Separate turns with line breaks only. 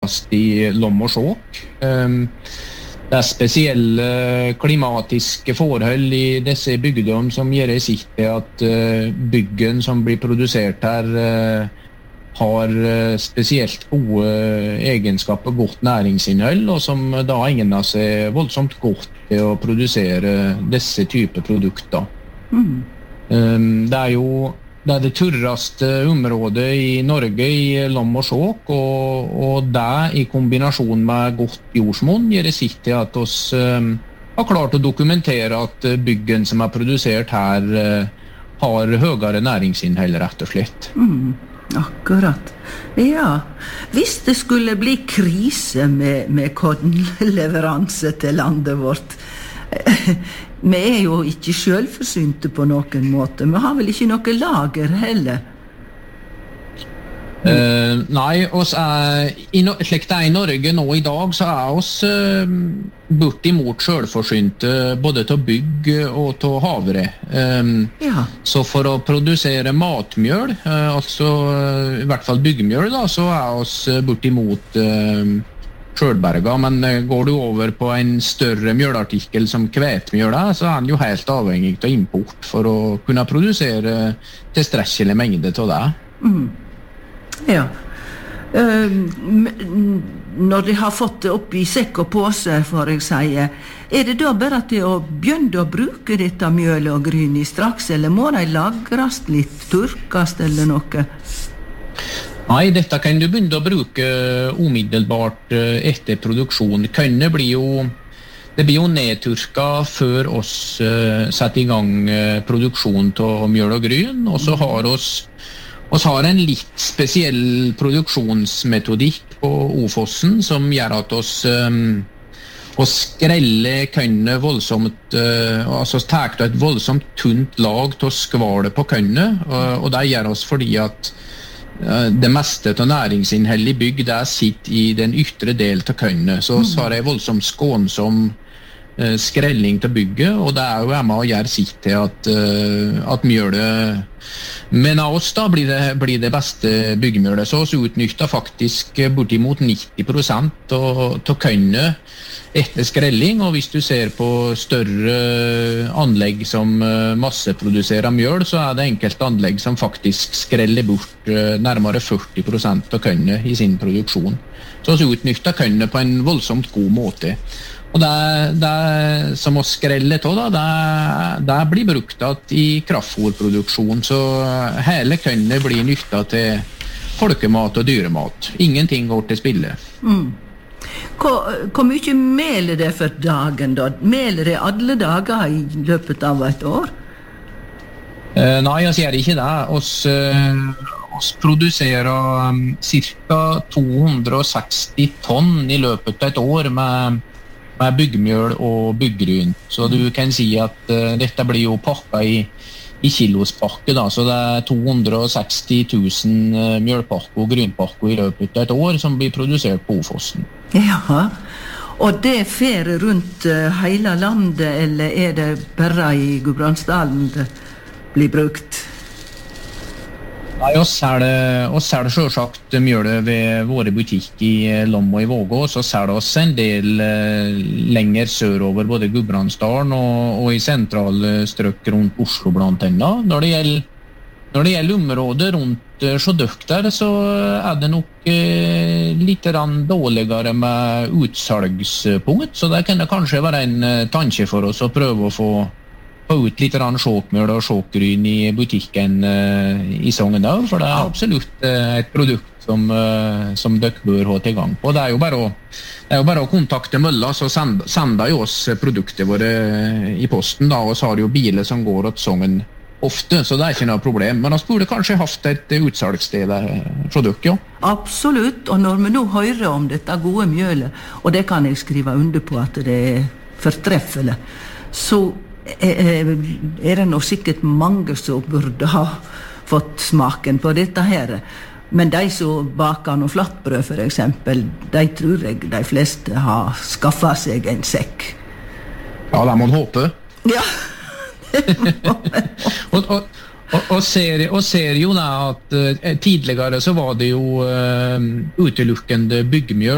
tørrest I Lom og Skjåk. Det spesielle klimatiske forhold I disse bygdene som gjør sitt til at byggen som blir produsert her har spesielt gode egenskaper, godt næringsinnhold, og som da egner seg voldsomt godt til å produsere disse typer produkter. Det jo det tørreste området I Norge I Lom og Skjåk, og det I kombinasjon med godt jordsmonn gjør sitt til at oss har klart å dokumentere at byggen som produsert her har høyere næringsinnhold, rett og slett.
Akkurat. Ja, hvis det skulle bli krise med kornleveranse til landet vårt, vi jo ikke selvforsynte på noen måte. Vi har vel ikke noe lager heller?
Nei, oss slik det I Norge nå I dag, så oss bortimot selvforsynte både til bygg og til havre. Så for å produsere matmjøl, altså I hvert fall byggmjøl, da, så oss bortimot sjølberga, men går du over på en større mjølartikkel som kvetmjøl, så den jo helt avhengig av import for å kunne produsere tilstrekkelig mengde til det.
Ja. Når de har fått det opp I sekk og påse, for jeg sier, det da bare til å begynne å bruke dette mjølet og gryn I straks, eller må de lagres litt, turkast eller noe?
Nei, dette kan du begynne å bruke umiddelbart etter produksjon. Det blir jo nedturka før oss setter I gang produksjon av mjøl og gryn, og så har oss har en litt spesiell produksjonsmetodikk på Ofossen som gjør at oss skreller kønne voldsomt, altså tar et voldsomt tunt lag til skvalet på kønne, og det gjør oss fordi at det meste av næringsinnhold I bygg det sitter I den ytre del av kønne, så har jeg voldsomt skånsom skrelling til bygget, og det jo med å gjøre sitt til at mjølet men av oss da blir det beste byggemjølet, så oss utnytter faktisk bortimot 90% av kønne etter skrelling, og hvis du ser på større anlegg som masseproduserer mjøl, så det enkelte anlegg som faktisk skreller bort nærmere 40% av kønne I sin produksjon. Så oss utnytter kønne på en voldsomt god måte. Og det som å skrelle til, det blir brukt I kraftfôrproduksjon, så hele kønne blir nyttet til folkemat og dyremat. Ingenting går til spille.
Hvor mye meler det for dagen da? Meler det alle dager I løpet av et år?
Nei, jeg sier ikke det. Oss produserer cirka 260 tonn I løpet av et år med byggmjøl og byggryn. Så du kan si at dette blir jo pakket I kilospakke, da, så det 260 000 mjølpakker og grynpakker I løpet av et år som blir produsert på Ofossen.
Ja, og det fer rundt hele landet, eller det bare I Gudbrandsdalen det blir brukt?
Nei, oss det selvsagt mjølet ved våre butikk I Lom og I Vågå, så det oss en del lenger sørover, både Gudbrandsdalen og I sentrale strøk rundt Oslo blant annet. Når det gjelder området rundt Sjødøk der, så det nok litt dårligere med utsalgspunkt, så det kan det kanskje være en tanke for oss å prøve å få ut litt sjåkmjøl og sjåkgryn I butikken I Sogndal, for det absolutt et produkt som dere bør ha til gang på. Det jo bare å kontakte Mølla, så sender jo oss produkter våre I posten, da, og så har jo biler som går til Sogn ofte, så det ikke noe problem. Men vi burde kanskje haft et utsalgssted fra dere, ja?
Absolutt, og når vi nå hører om dette gode mjølet, og det kan jeg skrive under på at det fortreffelig, så det nok sikkert mange som burde ha fått smaken på dette her. Men de som baker noe flatbrød for eksempel, de tror jeg de fleste har skaffet seg en sekk.
Ja, det må man håpe.
Ja, det må man håpe.
Og ser jo da at tidligere så var det jo utelukkende byggmjøl